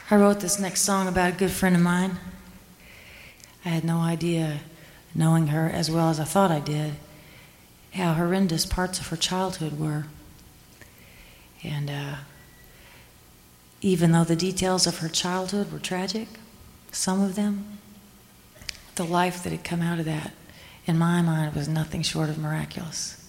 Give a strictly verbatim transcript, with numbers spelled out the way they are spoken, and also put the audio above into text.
I wrote this next song about a good friend of mine. I had no idea, knowing her as well as I thought I did, how horrendous parts of her childhood were. And uh, even though the details of her childhood were tragic, some of them, the life that had come out of that, in my mind, was nothing short of miraculous.